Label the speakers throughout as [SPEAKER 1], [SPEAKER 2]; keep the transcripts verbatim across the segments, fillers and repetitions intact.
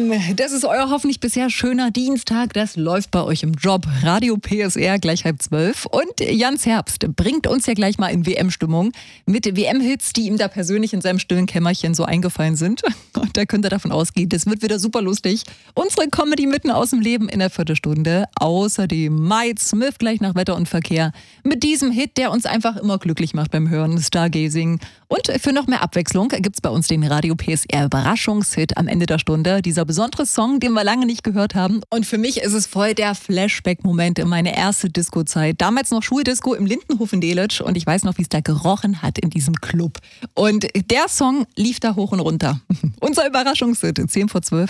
[SPEAKER 1] Morgen, das ist euer hoffentlich bisher schöner Dienstag, das läuft bei euch im Job. Radio P S R, gleich halb zwölf. Und Jans Herbst bringt uns ja gleich mal in W M-Stimmung mit W M-Hits, die ihm da persönlich in seinem stillen Kämmerchen so eingefallen sind. Und da könnt ihr davon ausgehen, das wird wieder super lustig. Unsere Comedy mitten aus dem Leben in der Viertelstunde. Außerdem Mike Smith gleich nach Wetter und Verkehr mit diesem Hit, der uns einfach immer glücklich macht beim Hören, Stargazing. Und für noch mehr Abwechslung gibt's bei uns den Radio P S R Überraschungshit am Ende der Stunde. Dieser besondere Song, den wir lange nicht gehört haben. Und für mich ist es voll der Flashback-Moment in meine erste Disco-Zeit. Damals noch Schuldisco im Lindenhof in Delitzsch. Und ich weiß noch, wie es da gerochen hat in diesem Club. Und der Song lief da hoch und runter. Unser Überraschungshit, zehn vor zwölf.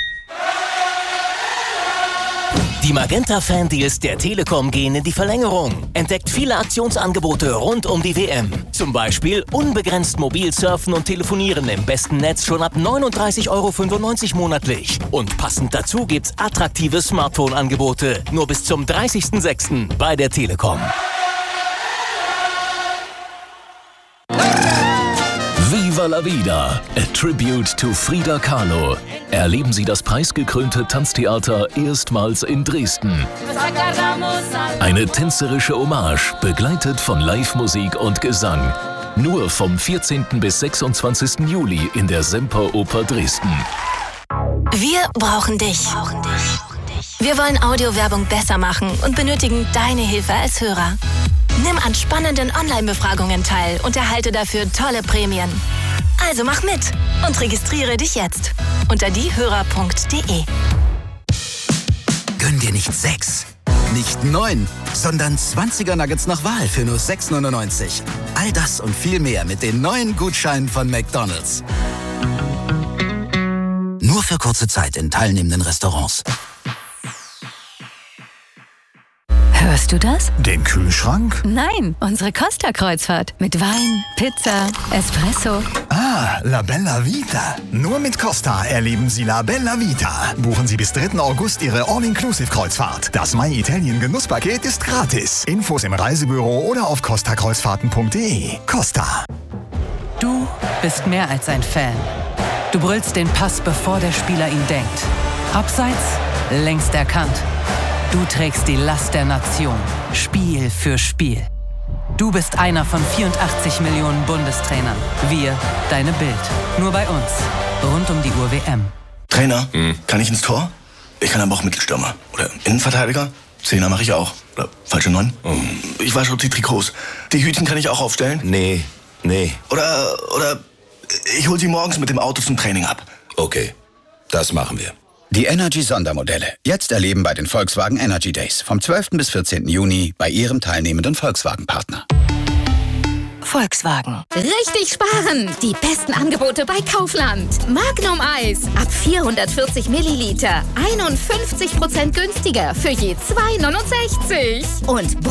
[SPEAKER 2] Die Magenta-Fan-Deals der Telekom gehen in die Verlängerung. Entdeckt viele Aktionsangebote rund um die W M. Zum Beispiel unbegrenzt mobil surfen und telefonieren im besten Netz schon ab neununddreißig Euro fünfundneunzig monatlich. Und passend dazu gibt's attraktive Smartphone-Angebote. Nur bis zum dreißigsten sechsten bei der Telekom.
[SPEAKER 3] Viva la Vida, a tribute to Frida Kahlo. Erleben Sie das preisgekrönte Tanztheater erstmals in Dresden. Eine tänzerische Hommage, begleitet von Live-Musik und Gesang. Nur vom vierzehnten bis sechsundzwanzigsten Juli in der Semperoper Dresden.
[SPEAKER 4] Wir brauchen dich. Wir wollen Audiowerbung besser machen und benötigen deine Hilfe als Hörer. Nimm an spannenden Online-Befragungen teil und erhalte dafür tolle Prämien. Also mach mit und registriere dich jetzt unter diehörer punkt de.
[SPEAKER 5] Gönn dir nicht sechs, nicht neun, sondern zwanziger Nuggets nach Wahl für nur sechs neunundneunzig. All das und viel mehr mit den neuen Gutscheinen von McDonald's. Nur für kurze Zeit in teilnehmenden Restaurants.
[SPEAKER 4] Hörst du das?
[SPEAKER 6] Den Kühlschrank?
[SPEAKER 4] Nein, unsere Costa-Kreuzfahrt. Mit Wein, Pizza, Espresso.
[SPEAKER 6] Ah, La Bella Vita. Nur mit Costa erleben Sie La Bella Vita. Buchen Sie bis dritten August Ihre All-Inclusive-Kreuzfahrt. Das My Italien Genusspaket ist gratis. Infos im Reisebüro oder auf costa kreuzfahrten punkt de. Costa.
[SPEAKER 7] Du bist mehr als ein Fan. Du brüllst den Pass, bevor der Spieler ihn denkt. Abseits, längst erkannt. Du trägst die Last der Nation, Spiel für Spiel. Du bist einer von vierundachtzig Millionen Bundestrainern. Wir, deine Bild. Nur bei uns. Rund um die Uhr W M.
[SPEAKER 8] Trainer, hm. kann ich ins Tor? Ich kann aber auch Mittelstürmer. Oder Innenverteidiger. Zehner mache ich auch. Oder falsche Neun. Hm. Ich wasche auch die Trikots. Die Hütchen kann ich auch aufstellen?
[SPEAKER 9] Nee, nee.
[SPEAKER 8] Oder, oder ich hol sie morgens mit dem Auto zum Training ab.
[SPEAKER 9] Okay, das machen wir.
[SPEAKER 5] Die Energy-Sondermodelle. Jetzt erleben bei den Volkswagen Energy Days. Vom zwölften bis vierzehnten Juni bei Ihrem teilnehmenden Volkswagen-Partner.
[SPEAKER 4] Volkswagen.
[SPEAKER 10] Richtig sparen! Die besten Angebote bei Kaufland. Magnum Eis ab vierhundertvierzig Milliliter. einundfünfzig Prozent günstiger für je zwei neunundsechzig. Und